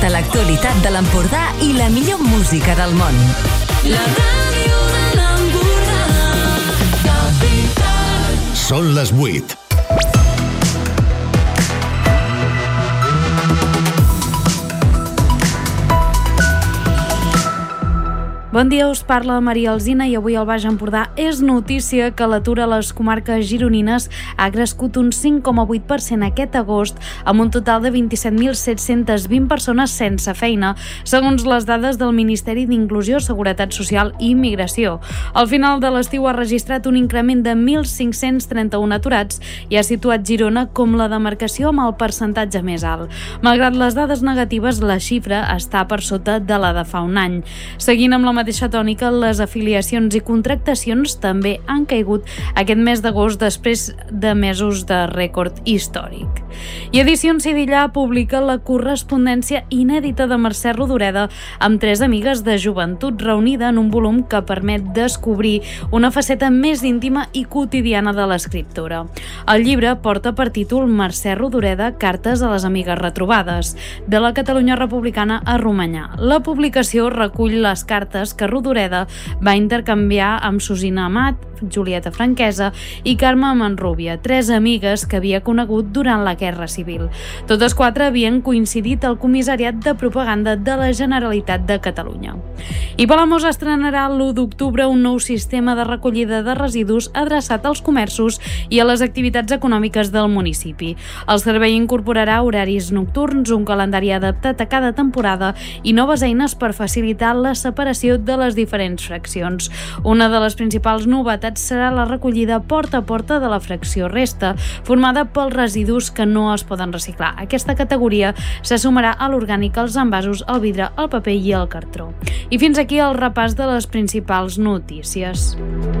Tota l'actualitat de l'Empordà i la millor música del món. La ràdio de l'Empordà, Capital. Són les 8. Bon dia, us parla Maria Alsina i avui al Baix Empordà és notícia que l'atur a les comarques gironines ha crescut un 5,8% aquest agost, amb un total de 27.720 persones sense feina, segons les dades del Ministeri d'Inclusió, Seguretat Social i Immigració. Al final de l'estiu ha registrat un increment de 1.531 aturats i ha situat Girona com la demarcació amb el percentatge més alt. Malgrat les dades negatives, la xifra està per sota de la de fa un any. Seguint amb la mateixa tònica, les afiliacions i contractacions també han caigut aquest mes d'agost després de mesos de rècord històric. I Edicions Sidillà publica la correspondència inèdita de Mercè Rodoreda amb 3 amigues de joventut reunida en un volum que permet descobrir una faceta més íntima i quotidiana de l'escriptora. El llibre porta per títol Mercè Rodoreda, cartes a les amigues retrobades, de la Catalunya republicana a Romanyà. La publicació recull les cartes que Rodoreda va intercanviar amb Susina Amat, Julieta Franquesa i Carme Manrubia, 3 amigues que havia conegut durant la Guerra Civil. Totes 4 havien coincidit al Comissariat de Propaganda de la Generalitat de Catalunya. I Palamós estrenarà l'1 d'octubre un nou sistema de recollida de residus adreçat als comerços i a les activitats econòmiques del municipi. El servei incorporarà horaris nocturns, un calendari adaptat a cada temporada i noves eines per facilitar la separació de les diferents fraccions. Una de les principals novetats serà la recollida porta a porta de la fracció resta, formada pels residus que no es poden reciclar. Aquesta categoria se sumarà a l'orgànic, als envasos, al vidre, al paper i al cartró. I fins aquí el repàs de les principals notícies.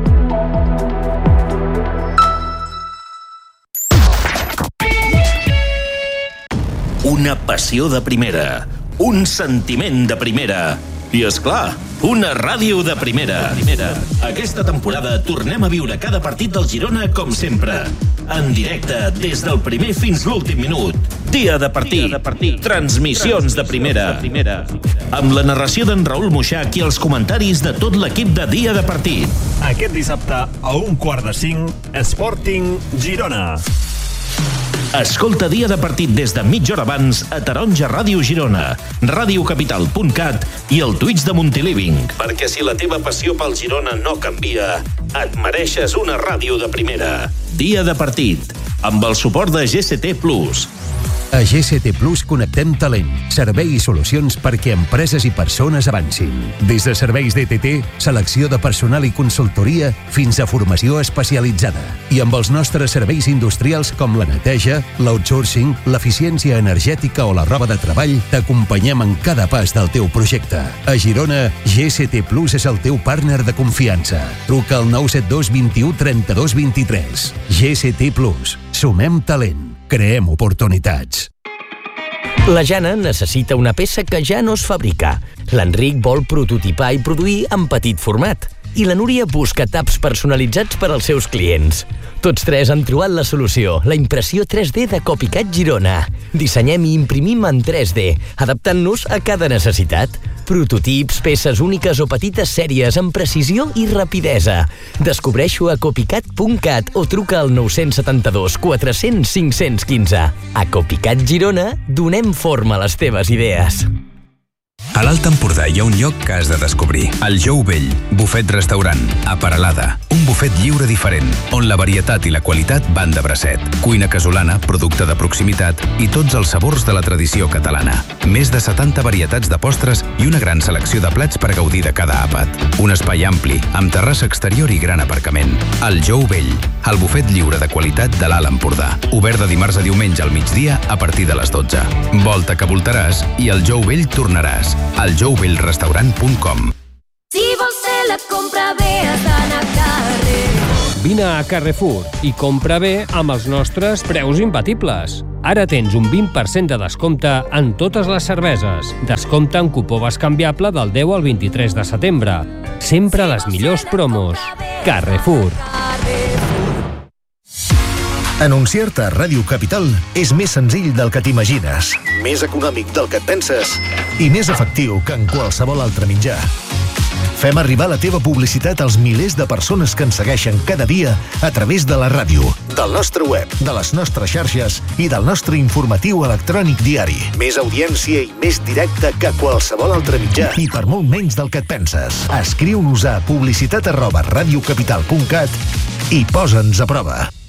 Una passió de primera, un sentiment de primera i, és clar, una ràdio de primera. Aquesta temporada tornem a viure cada partit del Girona com sempre. En directe, des del primer fins l'últim minut. Dia de partit. Transmissions de primera. Amb la narració d'en Raül Moixac i els comentaris de tot l'equip de Dia de Partit. Aquest dissabte, a 1:45, Sporting Girona. Escolta Dia de Partit des de mitja hora abans a Taronja Ràdio Girona, radiocapital.cat i el Twitch de Montiliving. Perquè si la teva passió pel Girona no canvia, et mereixes una ràdio de primera. Dia de Partit, amb el suport de GCT Plus. A GCT Plus connectem talent, servei i solucions perquè empreses i persones avancin. Des de serveis DTT, selecció de personal i consultoria, fins a formació especialitzada. I amb els nostres serveis industrials com la neteja, l'outsourcing, l'eficiència energètica o la roba de treball, t'acompanyem en cada pas del teu projecte. A Girona, GCT Plus és el teu partner de confiança. Truca al 972 21 32 23. GCT Plus. Sumem talent. Creem oportunitats. La Jana necessita una peça que ja no es fabrica. L'Enric vol prototipar i produir en petit format. I la Núria busca taps personalitzats per als seus clients. Tots 3 han trobat la solució, la impressió 3D de Copycat Girona. Dissenyem i imprimim en 3D, adaptant-nos a cada necessitat. Prototips, peces úniques o petites sèries amb precisió i rapidesa. Descobreixo a copycat.cat o truca al 972 400 515. A Copycat Girona donem forma a les teves idees. A l'Alt Empordà hi ha un lloc que has de descobrir. El Jou Vell, bufet restaurant, a Peralada. Un bufet lliure diferent, on la varietat i la qualitat van de bracet. Cuina casolana, producte de proximitat i tots els sabors de la tradició catalana. Més de 70 varietats de postres i una gran selecció de plats per gaudir de cada àpat. Un espai ampli, amb terrassa exterior i gran aparcament. El Jou Vell, el bufet lliure de qualitat de l'Alt Empordà. Obert de dimarts a diumenge al migdia a partir de les 12. Volta que voltaràs i al Jou Vell tornaràs. aljouvellrestaurant.com. Si vols fer la compra bé, has d'anar a Carrefour. Vine a Carrefour i compra bé amb els nostres preus imbatibles. Ara tens un 20% de descompte en totes les cerveses. Descompte en cupó bescanviable del 10 al 23 de setembre. Sempre les millors promos. Carrefour. Anunciar-te a Ràdio Capital és més senzill del que t'imagines, més econòmic del que et penses i més efectiu que en qualsevol altre mitjà. Fem arribar la teva publicitat als milers de persones que ens segueixen cada dia a través de la ràdio, del nostre web, de les nostres xarxes i del nostre informatiu electrònic diari. Més audiència i més directe que qualsevol altre mitjà i per molt menys del que et penses. Escriu-nos a publicitat@radiocapital.cat i posa'ns a prova.